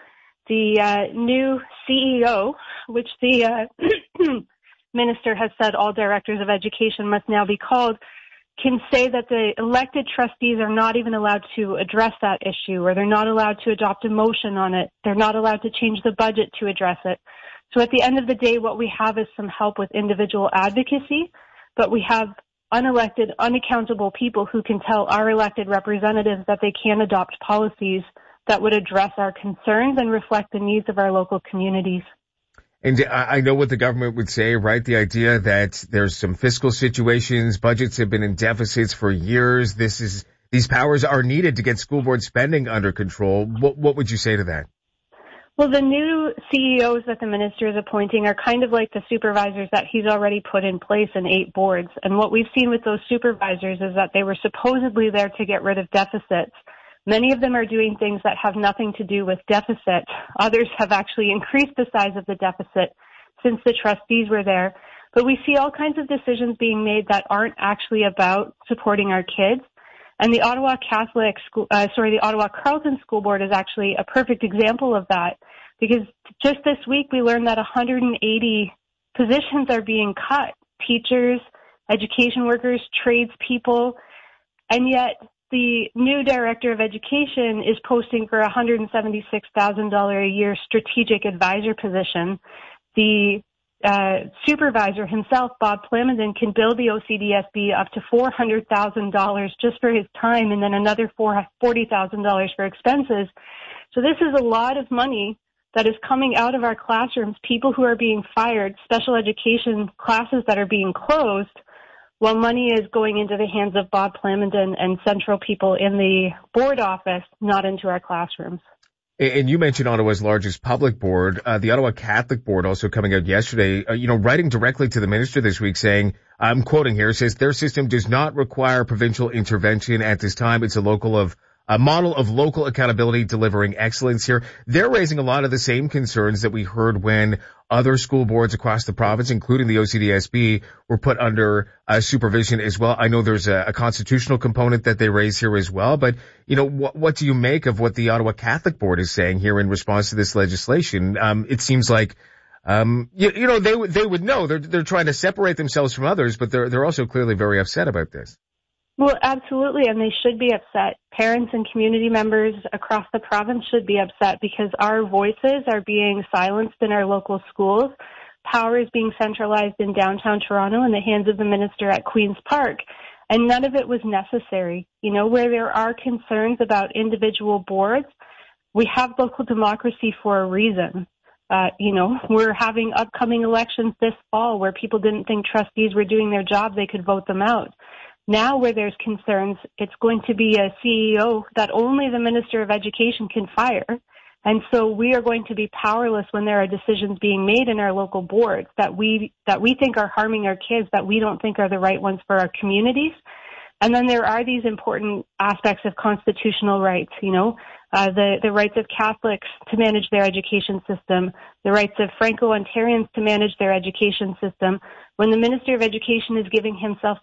the new CEO, which the minister has said all directors of education must now be called, can say that the elected trustees are not even allowed to address that issue, or they're not allowed to adopt a motion on it. They're not allowed to change the budget to address it. So at the end of the day, what we have is some help with individual advocacy, but we have unelected, unaccountable people who can tell our elected representatives that they can adopt policies that would address our concerns and reflect the needs of our local communities. And I know what the government would say, right? The idea that there's some fiscal situations, budgets have been in deficits for years. These powers are needed to get school board spending under control. What would you say to that? Well, the new CEOs that the minister is appointing are kind of like the supervisors that he's already put in place in 8 boards. And what we've seen with those supervisors is that they were supposedly there to get rid of deficits. Many of them are doing things that have nothing to do with deficit. Others have actually increased the size of the deficit since the trustees were there. But we see all kinds of decisions being made that aren't actually about supporting our kids. And the Ottawa the Ottawa Carleton School Board is actually a perfect example of that, because just this week we learned that 180 positions are being cut. Teachers, education workers, tradespeople, and yet the new director of education is posting for a $176,000 a year strategic advisor position. The supervisor himself, Bob Plamondon, can bill the OCDSB up to $400,000 just for his time, and then another $40,000 for expenses. So this is a lot of money that is coming out of our classrooms, people who are being fired, special education classes that are being closed, while money is going into the hands of Bob Plamondon and central people in the board office, not into our classrooms. And you mentioned Ottawa's largest public board, the Ottawa Catholic Board, also coming out yesterday, writing directly to the minister this week saying, I'm quoting here, says their system does not require provincial intervention at this time. It's a local of a model of local accountability delivering excellence here. They're raising a lot of the same concerns that we heard when other school boards across the province, including the OCDSB, were put under supervision as well. I know there's a constitutional component that they raise here as well, but what do you make of what the Ottawa Catholic Board is saying here in response to this legislation? It seems like they would know they're trying to separate themselves from others, but they're also clearly very upset about this. Well, absolutely, and they should be upset. Parents and community members across the province should be upset because our voices are being silenced in our local schools. Power is being centralized in downtown Toronto in the hands of the minister at Queen's Park, and none of it was necessary. Where there are concerns about individual boards, we have local democracy for a reason. We're having upcoming elections this fall where people didn't think trustees were doing their job, they could vote them out. Now where there's concerns, it's going to be a CEO that only the Minister of Education can fire. And so we are going to be powerless when there are decisions being made in our local boards that we think are harming our kids, that we don't think are the right ones for our communities. And then there are these important aspects of constitutional rights, the rights of Catholics to manage their education system, the rights of Franco-Ontarians to manage their education system. When the Minister of Education is giving himself